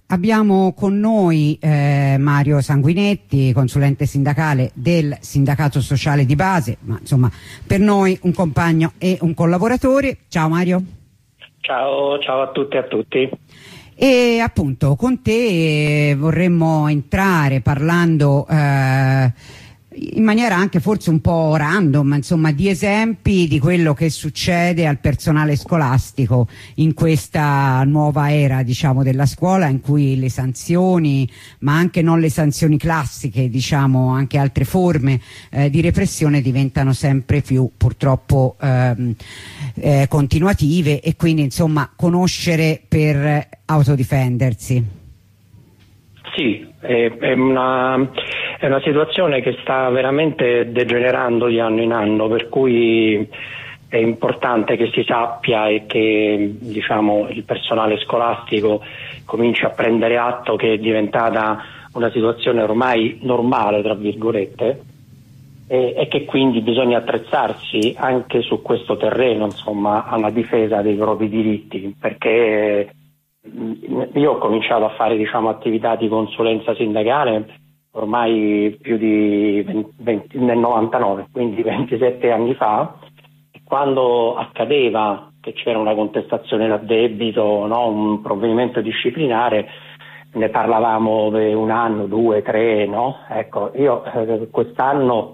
Abbiamo con noi Mario Sanguinetti, consulente sindacale del Sindacato Sociale di Base, ma insomma per noi un compagno e un collaboratore. Ciao Mario. Ciao a tutte e a tutti. E appunto con te vorremmo entrare parlando in maniera anche forse un po' random, insomma, di esempi di quello che succede al personale scolastico in questa nuova era, diciamo, della scuola, in cui le sanzioni, ma anche non le sanzioni classiche, diciamo, anche altre forme di repressione diventano sempre più purtroppo continuative, e quindi insomma conoscere per autodifendersi. Sì, è una situazione che sta veramente degenerando di anno in anno, per cui è importante che si sappia e che, diciamo, il personale scolastico cominci a prendere atto che è diventata una situazione ormai normale, tra virgolette, e che quindi bisogna attrezzarsi anche su questo terreno, insomma, alla difesa dei propri diritti, perché io ho cominciato a fare, diciamo, attività di consulenza sindacale ormai più di 20, nel 99, quindi 27 anni fa, e quando accadeva che c'era una contestazione da debito, no, un provvedimento disciplinare, ne parlavamo per un anno, 2, 3, no? Ecco, io quest'anno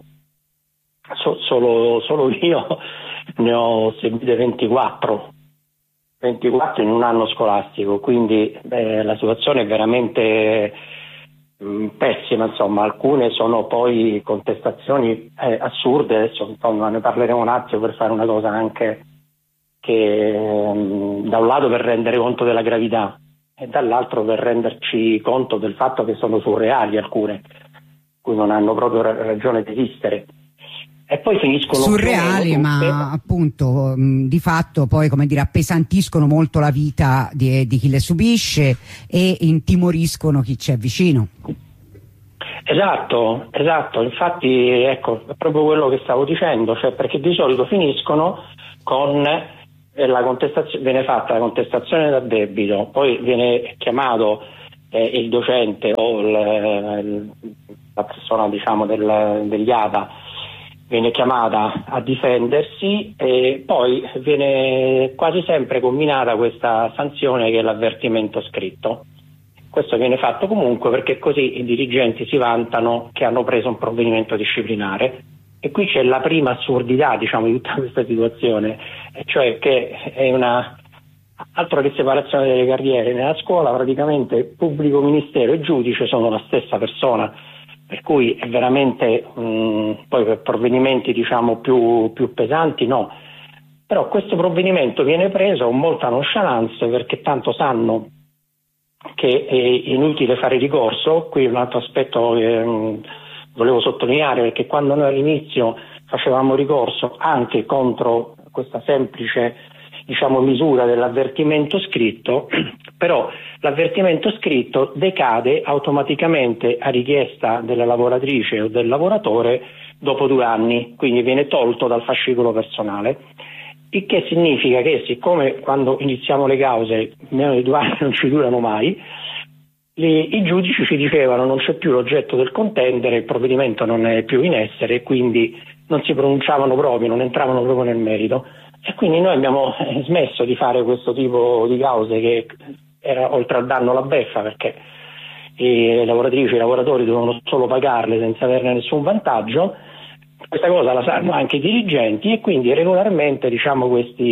solo io ne ho seguite 24 in un anno scolastico, quindi la situazione è veramente pessima, insomma. Alcune sono poi contestazioni assurde, adesso insomma ne parleremo un attimo per fare una cosa anche che da un lato per rendere conto della gravità e dall'altro per renderci conto del fatto che sono surreali alcune, cui non hanno proprio ragione di esistere. E poi finiscono surreali, ma appunto di fatto poi, come dire, appesantiscono molto la vita di chi le subisce e intimoriscono chi c'è vicino. Esatto, infatti ecco, è proprio quello che stavo dicendo, cioè perché di solito finiscono con la contestazione, viene fatta la contestazione da debito, poi viene chiamato il docente o la persona, diciamo, degli ATA, viene chiamata a difendersi e poi viene quasi sempre combinata questa sanzione che è l'avvertimento scritto. Questo viene fatto comunque perché così i dirigenti si vantano che hanno preso un provvedimento disciplinare, e qui c'è la prima assurdità, diciamo, di tutta questa situazione, cioè che è una altro che separazione delle carriere. Nella scuola praticamente pubblico ministero e giudice sono la stessa persona, per cui è veramente poi per provvedimenti, diciamo, più pesanti no, però questo provvedimento viene preso con molta nonchalance perché tanto sanno che è inutile fare ricorso. Qui un altro aspetto che volevo sottolineare, perché quando noi all'inizio facevamo ricorso anche contro questa semplice, diciamo, misura dell'avvertimento scritto, però l'avvertimento scritto decade automaticamente a richiesta della lavoratrice o del lavoratore dopo 2 anni, quindi viene tolto dal fascicolo personale, il che significa che siccome quando iniziamo le cause meno di 2 anni non ci durano mai, i giudici ci dicevano non c'è più l'oggetto del contendere, il provvedimento non è più in essere e quindi non si pronunciavano proprio, non entravano proprio nel merito. E quindi noi abbiamo smesso di fare questo tipo di cause, che era oltre al danno la beffa, perché le lavoratrici e i lavoratori dovevano solo pagarle senza averne nessun vantaggio. Questa cosa la sanno anche i dirigenti e quindi regolarmente, diciamo,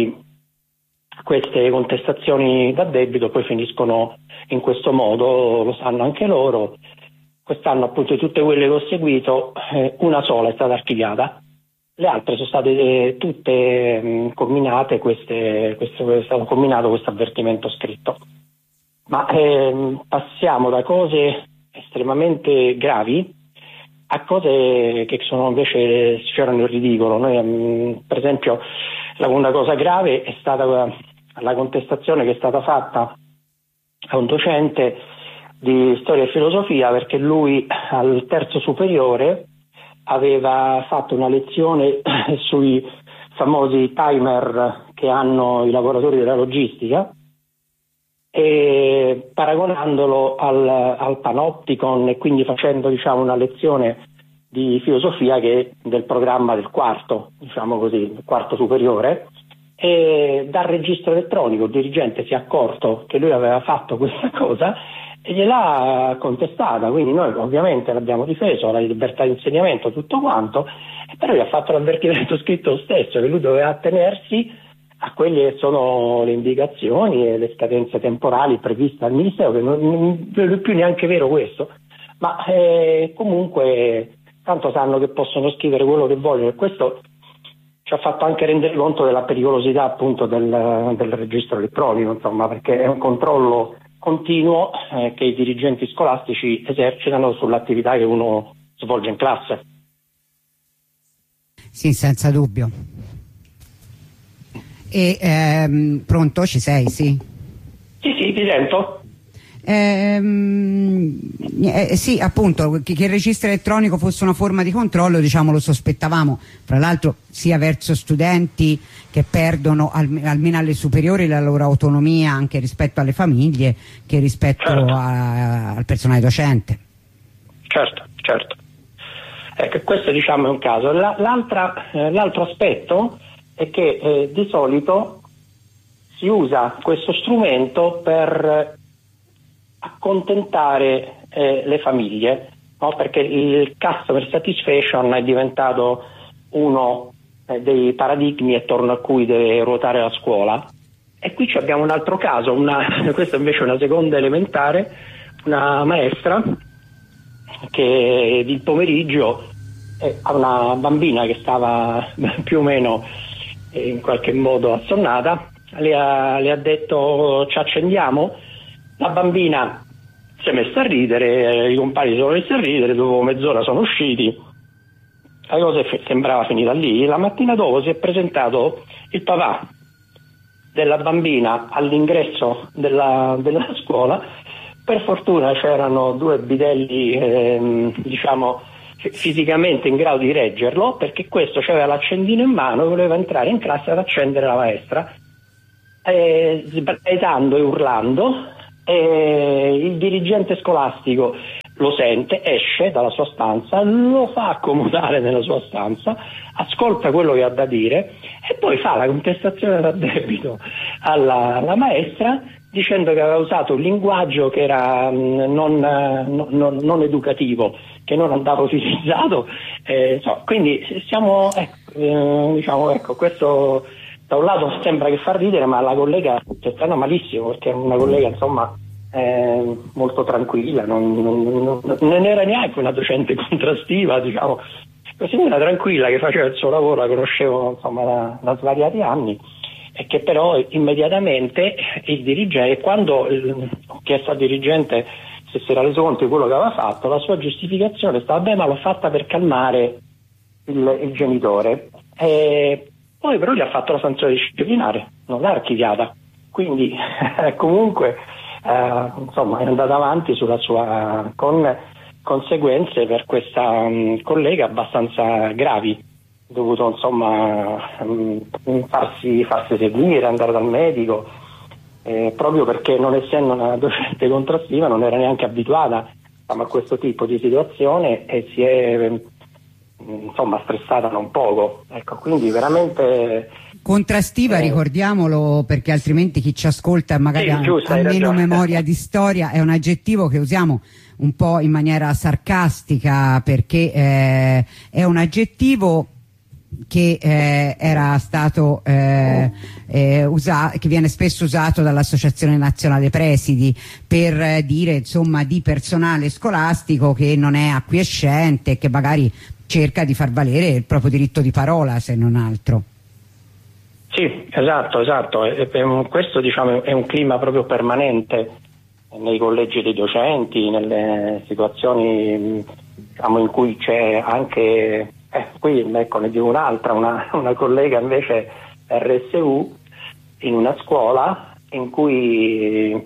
queste contestazioni da debito poi finiscono in questo modo, lo sanno anche loro. Quest'anno appunto di tutte quelle che ho seguito una sola è stata archiviata, le altre sono state tutte combinate, è stato combinato questo avvertimento scritto. Ma passiamo da cose estremamente gravi a cose che sono invece sfiorano il ridicolo. Noi, per esempio, una cosa grave è stata la contestazione che è stata fatta a un docente di storia e filosofia, perché lui al terzo superiore aveva fatto una lezione sui famosi timer che hanno i lavoratori della logistica, e paragonandolo al Panopticon e quindi facendo, diciamo, una lezione di filosofia che è del programma del quarto, diciamo così, quarto superiore, e dal registro elettronico il dirigente si è accorto che lui aveva fatto questa cosa e gliel'ha contestata, quindi noi ovviamente l'abbiamo difeso, la libertà di insegnamento, tutto quanto, però gli ha fatto l'avvertimento scritto lo stesso che lui doveva attenersi a quelle che sono le indicazioni e le scadenze temporali previste dal Ministero, che non è più neanche vero questo, ma comunque tanto sanno che possono scrivere quello che vogliono, e questo ci ha fatto anche rendere conto della pericolosità appunto del registro elettronico, insomma, perché è un controllo continuo che i dirigenti scolastici esercitano sull'attività che uno svolge in classe. Sì, senza dubbio. E pronto, ci sei? Sì, Sì, ti sento. Sì, appunto, che il registro elettronico fosse una forma di controllo, diciamo, lo sospettavamo, fra l'altro sia verso studenti che perdono almeno alle superiori la loro autonomia anche rispetto alle famiglie, che rispetto al personale docente. Certo. Ecco, questo, diciamo, è un caso. L'altro aspetto è che di solito si usa questo strumento per accontentare le famiglie, no? Perché il customer satisfaction è diventato uno dei paradigmi attorno a cui deve ruotare la scuola, e qui abbiamo un altro caso, questa invece è una seconda elementare, una maestra che il pomeriggio a una bambina che stava più o meno in qualche modo assonnata le ha detto ci accendiamo. La bambina si è messa a ridere, i compagni si sono messi a ridere, dopo mezz'ora sono usciti, la cosa sembrava finita lì. La mattina dopo si è presentato il papà della bambina all'ingresso della scuola, per fortuna c'erano due bidelli diciamo fisicamente in grado di reggerlo, perché questo aveva l'accendino in mano e voleva entrare in classe ad accendere la maestra, sbraitando e urlando. Il dirigente scolastico lo sente, esce dalla sua stanza, lo fa accomodare nella sua stanza, ascolta quello che ha da dire e poi fa la contestazione da debito alla maestra, dicendo che aveva usato un linguaggio che era non educativo, che non andava utilizzato, quindi siamo diciamo, ecco, questo da un lato sembra che fa ridere, ma la collega c'è stata malissimo, perché è una collega, insomma, molto tranquilla, non era neanche una docente contrastiva, diciamo, così, una tranquilla che faceva il suo lavoro, la conoscevo, insomma, da svariati anni, e che però immediatamente il dirigente, quando ho chiesto al dirigente se si era reso conto di quello che aveva fatto, la sua giustificazione stava bene, ma l'ho fatta per calmare il genitore. Poi però gli ha fatto la sanzione disciplinare, non l'ha archiviata, quindi comunque insomma è andata avanti sulla sua, con conseguenze per questa collega abbastanza gravi, dovuto insomma farsi seguire, andare dal medico, proprio perché, non essendo una docente contrastiva, non era neanche abituata a questo tipo di situazione e si è insomma stressata non poco, ecco, quindi veramente contrastiva, ricordiamolo, perché altrimenti chi ci ascolta magari ha meno memoria di storia, è un aggettivo che usiamo un po' in maniera sarcastica, perché è un aggettivo che era stato che viene spesso usato dall'Associazione Nazionale Presidi per dire, insomma, di personale scolastico che non è acquiescente e che magari cerca di far valere il proprio diritto di parola, se non altro. Sì, esatto. Questo, diciamo, è un clima proprio permanente nei collegi dei docenti, nelle situazioni, diciamo, in cui c'è anche qui, ecco, ne dico un'altra, una collega invece RSU in una scuola in cui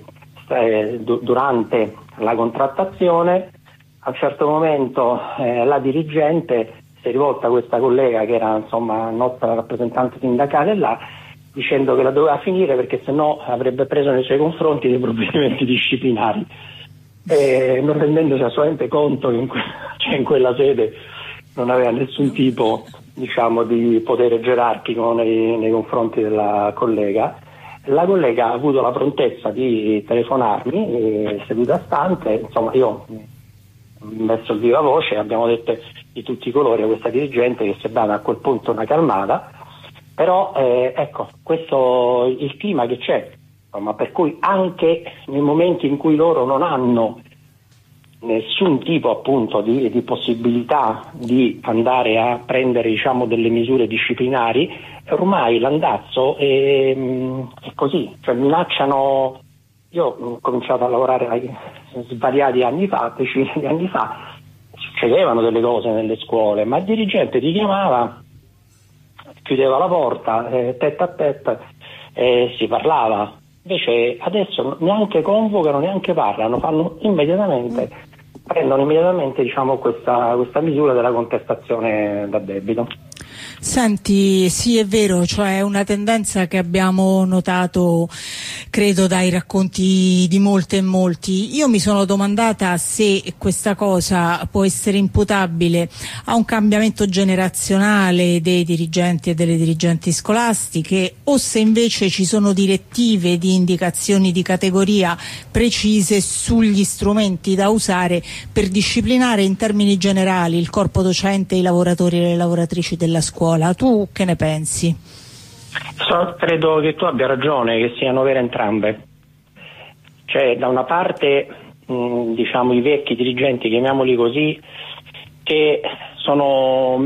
durante la contrattazione a un certo momento la dirigente si è rivolta a questa collega che era, insomma, nostra rappresentante sindacale là, dicendo che la doveva finire perché sennò avrebbe preso nei suoi confronti dei provvedimenti disciplinari, non rendendosi assolutamente conto che in quella sede non aveva nessun tipo, diciamo, di potere gerarchico nei confronti della collega. La collega ha avuto la prontezza di telefonarmi, seduta stante, insomma io ho messo il viva voce, abbiamo detto di tutti i colori a questa dirigente che si è data a quel punto una calmata, però ecco, questo il clima che c'è, insomma, per cui anche nei momenti in cui loro non hanno nessun tipo appunto di possibilità di andare a prendere, diciamo, delle misure disciplinari, ormai l'andazzo è così, cioè minacciano. Io ho cominciato a lavorare svariati anni fa, decine di anni fa, succedevano delle cose nelle scuole, ma il dirigente ti chiamava, chiudeva la porta, tête a tête, si parlava. Invece adesso neanche convocano, neanche parlano, prendono immediatamente, diciamo, questa misura della contestazione da debito. Senti, sì, è vero, cioè è una tendenza che abbiamo notato, credo, dai racconti di molte e molti. Io mi sono domandata se questa cosa può essere imputabile a un cambiamento generazionale dei dirigenti e delle dirigenti scolastiche, o se invece ci sono direttive di indicazioni di categoria precise sugli strumenti da usare per disciplinare in termini generali il corpo docente e i lavoratori e le lavoratrici della scuola. Tu che ne pensi? Credo che tu abbia ragione, che siano vere entrambe. Cioè, da una parte diciamo i vecchi dirigenti, chiamiamoli così, che sono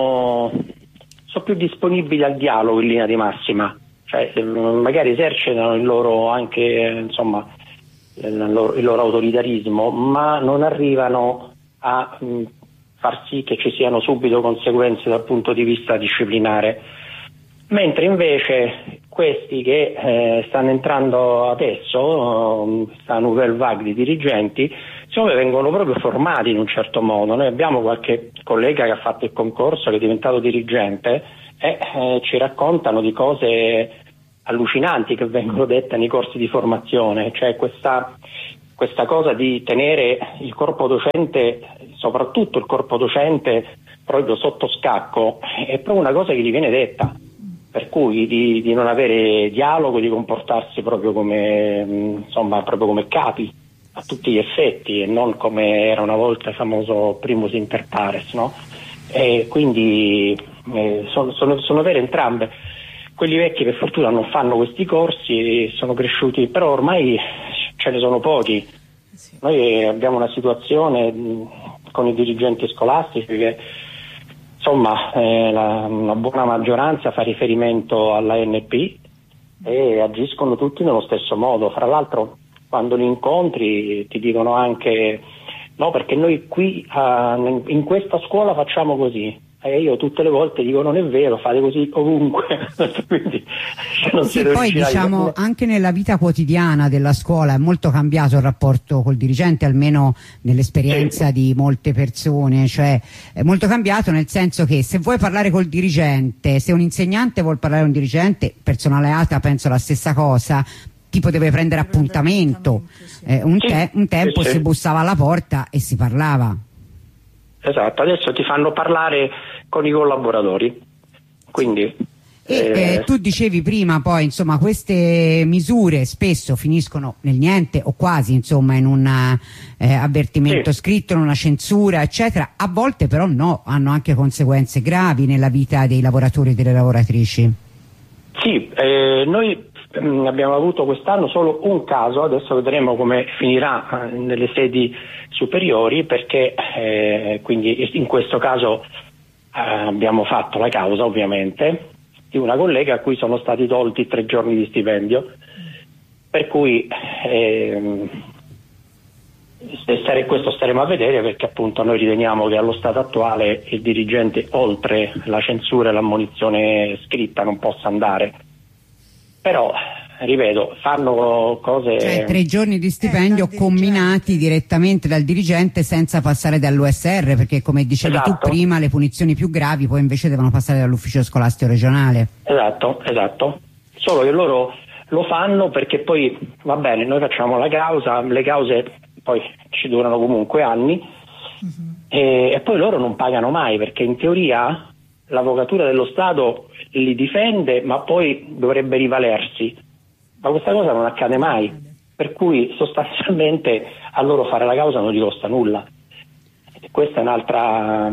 più disponibili al dialogo in linea di massima, cioè magari esercitano il loro anche, insomma, il loro autoritarismo, ma non arrivano a far sì che ci siano subito conseguenze dal punto di vista disciplinare, mentre invece questi che stanno entrando adesso, questa nouvelle vague di dirigenti, vengono proprio formati in un certo modo. Noi abbiamo qualche collega che ha fatto il concorso, che è diventato dirigente, e ci raccontano di cose allucinanti che vengono dette nei corsi di formazione, cioè questa cosa di tenere il corpo docente, soprattutto il corpo docente, proprio sotto scacco, è proprio una cosa che gli viene detta, per cui di non avere dialogo, di comportarsi proprio come, insomma, proprio come capi a tutti gli effetti, e non come era una volta il famoso primus inter pares, no? E quindi sono vere entrambe. Quelli vecchi per fortuna non fanno questi corsi, sono cresciuti, però ormai ce ne sono pochi. Sì. Noi abbiamo una situazione con i dirigenti scolastici che, insomma, una buona maggioranza fa riferimento all'ANP e agiscono tutti nello stesso modo. Fra l'altro, quando li incontri ti dicono anche no, perché noi qui in questa scuola facciamo così. E io tutte le volte dico non è vero, fate così ovunque. Quindi, non sì, poi diciamo anche nella vita quotidiana della scuola è molto cambiato il rapporto col dirigente, almeno nell'esperienza di molte persone, cioè è molto cambiato, nel senso che se vuoi parlare col dirigente, se un insegnante vuol parlare con un dirigente, personale ATA penso la stessa cosa, tipo deve prendere appuntamento, sì. Un tempo si bussava alla porta e si parlava. Esatto, adesso ti fanno parlare con i collaboratori, quindi tu dicevi prima, poi insomma queste misure spesso finiscono nel niente o quasi, insomma, in un avvertimento scritto, in una censura eccetera, a volte però no, hanno anche conseguenze gravi nella vita dei lavoratori e delle lavoratrici. Sì, noi abbiamo avuto quest'anno solo un caso, adesso vedremo come finirà nelle sedi superiori, perché quindi in questo caso abbiamo fatto la causa, ovviamente, di una collega a cui sono stati tolti 3 giorni di stipendio, per cui questo staremo a vedere, perché appunto noi riteniamo che allo stato attuale il dirigente, oltre la censura e l'ammonizione scritta, non possa andare. Però, ripeto, fanno cose... Cioè 3 giorni di stipendio comminati direttamente dal dirigente senza passare dall'USR, perché come dicevi tu prima, le punizioni più gravi poi invece devono passare dall'ufficio scolastico regionale. Esatto. solo che loro lo fanno perché poi va bene, noi facciamo la causa, le cause poi ci durano comunque anni, e poi loro non pagano mai, perché in teoria l'avvocatura dello Stato li difende, ma poi dovrebbe rivalersi, ma questa cosa non accade mai, per cui sostanzialmente a loro fare la causa non gli costa nulla. E questa è un'altra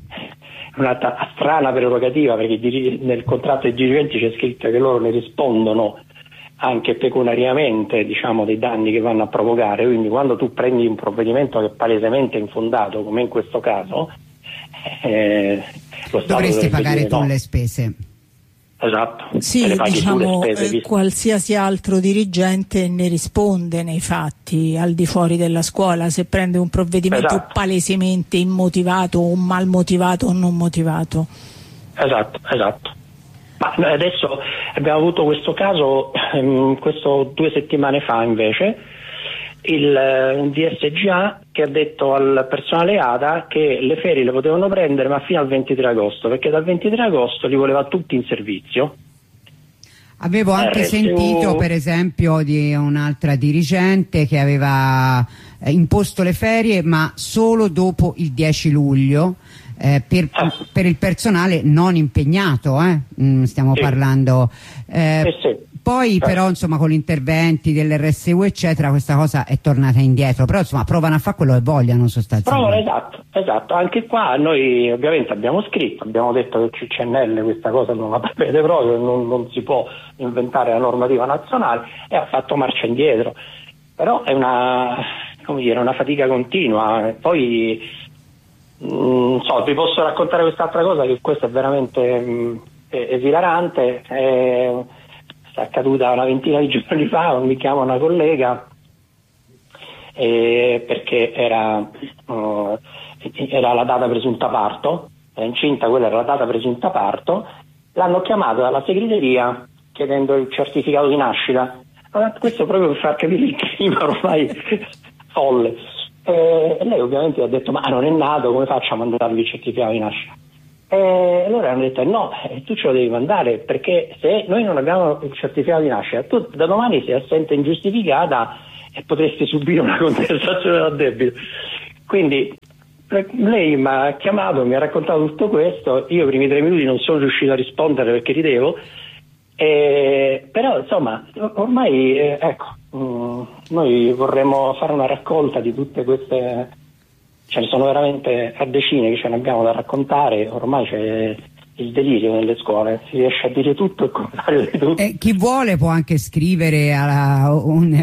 strana prerogativa, perché nel contratto dei dirigenti c'è scritto che loro ne rispondono anche pecuniariamente, diciamo, dei danni che vanno a provocare. Quindi quando tu prendi un provvedimento che è palesemente infondato, come in questo caso, lo Stato dovresti pagare tu no. le spese. Esatto. Sì, diciamo, qualsiasi altro dirigente ne risponde nei fatti al di fuori della scuola se prende un provvedimento palesemente immotivato o mal motivato o non motivato. Esatto. Ma adesso abbiamo avuto questo caso, 2 settimane fa invece, un DSGA che ha detto al personale ADA che le ferie le potevano prendere ma fino al 23 agosto, perché dal 23 agosto li voleva tutti in servizio. Avevo anche sentito per esempio di un'altra dirigente che aveva imposto le ferie ma solo dopo il 10 luglio. Per il personale non impegnato, stiamo parlando. Poi però insomma con gli interventi dell'RSU eccetera questa cosa è tornata indietro, però insomma provano a fare quello che vogliono sostanzialmente. Esatto, anche qua noi ovviamente abbiamo scritto, abbiamo detto che il CNL questa cosa non la prevede proprio, non si può inventare la normativa nazionale, e ha fatto marcia indietro, però è una fatica continua. Poi non so, vi posso raccontare quest'altra cosa, che questa è veramente esilarante, è accaduta una ventina di giorni fa. Mi chiama una collega perché era la data presunta parto, era incinta, quella era la data presunta parto, l'hanno chiamata dalla segreteria chiedendo il certificato di nascita. Questo proprio per far capire il clima ormai folle. E lei ovviamente ha detto ma non è nato, come faccio a mandarvi il certificato di nascita? E allora hanno detto no, tu ce lo devi mandare, perché se noi non abbiamo il certificato di nascita tu da domani sei assente ingiustificata e potresti subire una contestazione da debito. Quindi lei mi ha chiamato, mi ha raccontato tutto questo, io i primi 3 minuti non sono riuscito a rispondere perché ridevo, però insomma ormai noi vorremmo fare una raccolta di tutte queste, ce ne sono veramente a decine che ce ne abbiamo da raccontare. Ormai c'è il delirio nelle scuole, si riesce a dire tutto il contrario di tutto. Chi vuole può anche scrivere a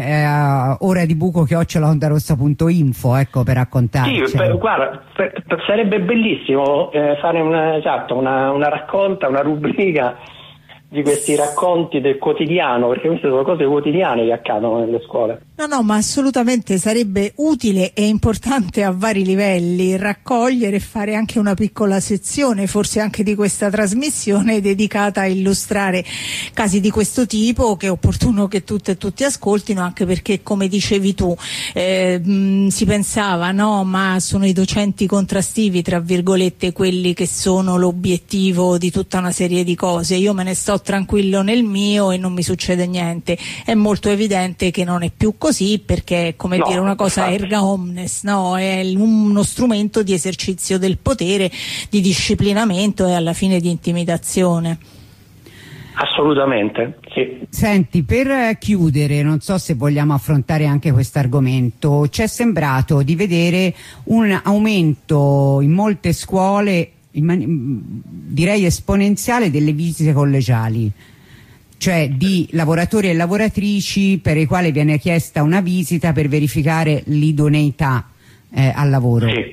oradibuco@ondarossa.info, ecco, per raccontarci. Sì, guarda, sarebbe bellissimo fare una raccolta, una rubrica di questi racconti del quotidiano, perché queste sono cose quotidiane che accadono nelle scuole. No, ma assolutamente sarebbe utile e importante a vari livelli raccogliere e fare anche una piccola sezione, forse anche di questa trasmissione, dedicata a illustrare casi di questo tipo, che è opportuno che tutte e tutti ascoltino, anche perché, come dicevi tu, si pensava, no, ma sono i docenti contrastivi, tra virgolette, quelli che sono l'obiettivo di tutta una serie di cose. Io me ne sto tranquillo nel mio e non mi succede niente. È molto evidente che non è più così, perché è come dire una cosa erga omnes, no? È uno strumento di esercizio del potere, di disciplinamento e alla fine di intimidazione. Assolutamente, sì. Senti, per chiudere, non so se vogliamo affrontare anche questo argomento, ci è sembrato di vedere un aumento in molte scuole, direi esponenziale, delle visite collegiali, cioè di lavoratori e lavoratrici per i quali viene chiesta una visita per verificare l'idoneità al lavoro. Sì.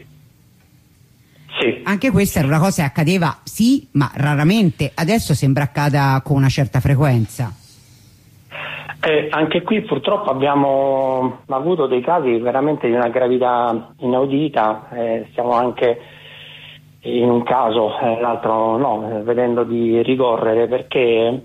Anche questa era una cosa che accadeva, sì, ma raramente. Adesso sembra accada con una certa frequenza. Anche qui purtroppo abbiamo avuto dei casi veramente di una gravità inaudita. Stiamo anche in un caso, l'altro no, vedendo di ricorrere, perché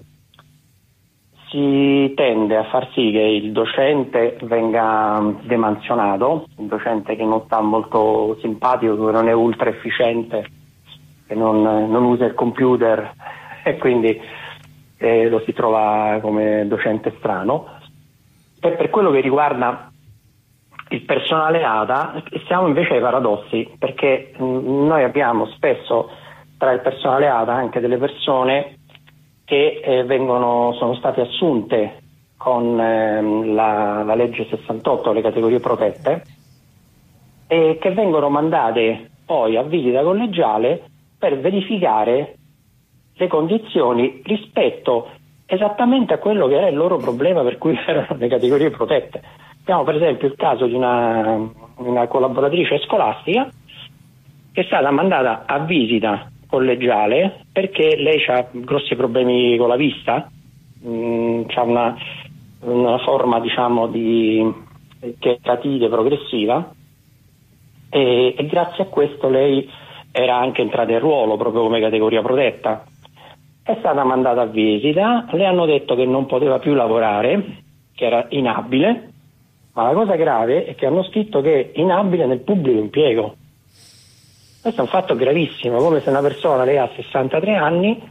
si tende a far sì che il docente venga demansionato, il docente che non sta molto simpatico, che non è ultra efficiente, che non usa il computer e quindi lo si trova come docente strano. E per quello che riguarda il personale ATA siamo invece ai paradossi, perché noi abbiamo spesso tra il personale ATA anche delle persone che sono state assunte con la legge 68, le categorie protette, e che vengono mandate poi a visita collegiale per verificare le condizioni rispetto esattamente a quello che era il loro problema per cui erano le categorie protette. Abbiamo per esempio il caso di una collaboratrice scolastica che è stata mandata a visita collegiale perché lei ha grossi problemi con la vista, c'ha una forma diciamo di cheratite progressiva e grazie a questo lei era anche entrata in ruolo proprio come categoria protetta. È stata mandata a visita, le hanno detto che non poteva più lavorare, che era inabile, ma la cosa grave è che hanno scritto che è inabile nel pubblico impiego. Questo è un fatto gravissimo, come se una persona, lei ha 63 anni,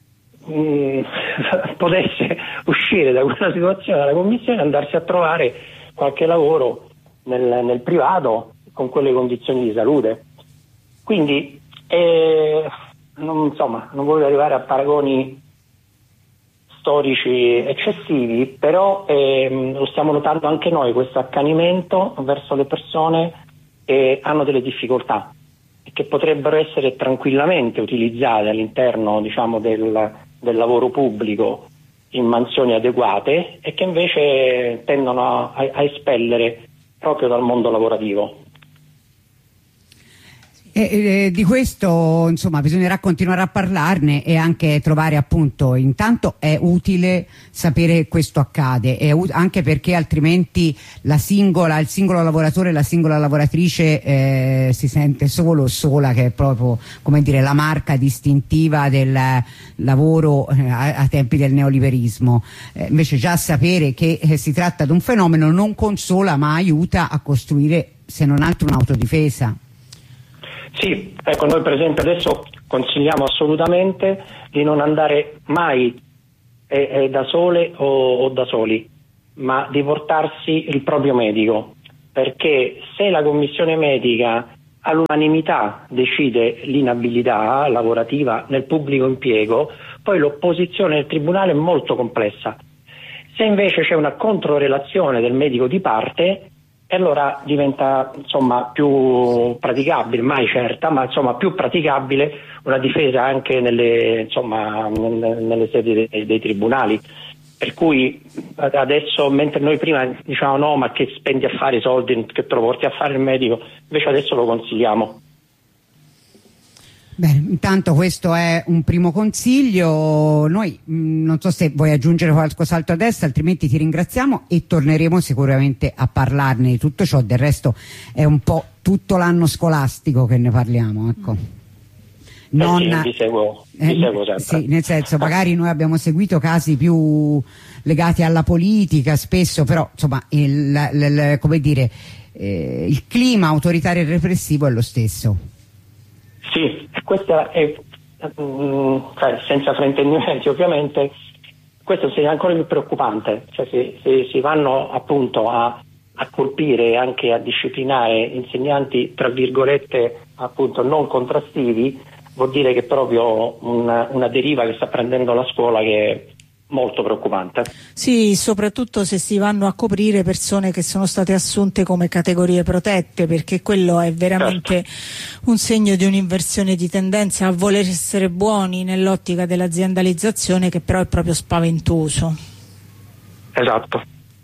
potesse uscire da quella situazione dalla commissione e andarsi a trovare qualche lavoro nel privato con quelle condizioni di salute. Quindi non voglio arrivare a paragoni storici eccessivi, però lo stiamo notando anche noi, questo accanimento verso le persone che hanno delle difficoltà e che potrebbero essere tranquillamente utilizzate all'interno diciamo del lavoro pubblico in mansioni adeguate e che invece tendono a espellere proprio dal mondo lavorativo. Di questo insomma bisognerà continuare a parlarne e anche trovare appunto, intanto è utile sapere che questo accade, anche perché altrimenti il singolo lavoratore, la singola lavoratrice si sente solo o sola, che è proprio come dire la marca distintiva del lavoro a tempi del neoliberismo. Invece già sapere che si tratta di un fenomeno non consola ma aiuta a costruire se non altro un'autodifesa. Sì, ecco, noi per esempio adesso consigliamo assolutamente di non andare mai da sole o da soli, ma di portarsi il proprio medico, perché se la commissione medica all'unanimità decide l'inabilità lavorativa nel pubblico impiego, poi l'opposizione del tribunale è molto complessa. Se invece c'è una controrelazione del medico di parte, e allora diventa insomma più praticabile, mai certa, ma insomma più praticabile una difesa anche nelle sedi dei tribunali. Per cui adesso, mentre noi prima diciamo no, ma che spendi a fare i soldi, che te lo porti a fare il medico, invece adesso lo consigliamo. Bene, intanto questo è un primo consiglio. Noi non so se vuoi aggiungere qualcos'altro adesso, altrimenti ti ringraziamo e torneremo sicuramente a parlarne di tutto ciò. Del resto è un po' tutto l'anno scolastico che ne parliamo, ecco. Ti seguo sempre. Sì, nel senso, magari noi abbiamo seguito casi più legati alla politica spesso, però insomma come dire, il clima autoritario e repressivo è lo stesso. Sì, questa è senza fraintendimenti ovviamente, questo è ancora più preoccupante, cioè si vanno appunto a colpire e anche a disciplinare insegnanti tra virgolette appunto non contrastivi, vuol dire che è proprio una deriva che sta prendendo la scuola che è molto preoccupante. Sì, soprattutto se si vanno a coprire persone che sono state assunte come categorie protette, perché quello è veramente un segno di un'inversione di tendenza a voler essere buoni nell'ottica dell'aziendalizzazione, che però è proprio spaventoso. Esatto,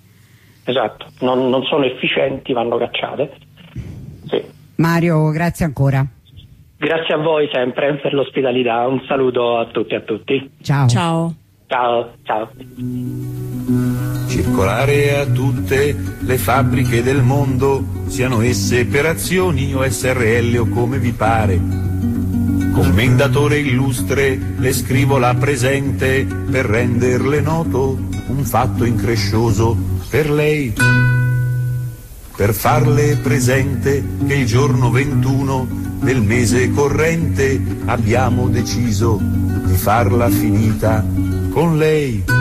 non sono efficienti, vanno cacciate. Sì. Mario, grazie ancora. Grazie a voi sempre per l'ospitalità, un saluto a tutti e a tutti. Ciao. Ciao. Circolare a tutte le fabbriche del mondo, siano esse per azioni o SRL o come vi pare. Commendatore illustre, le scrivo la presente per renderle noto un fatto increscioso per lei. Per farle presente che il giorno 21 del mese corrente abbiamo deciso di farla finita con lei.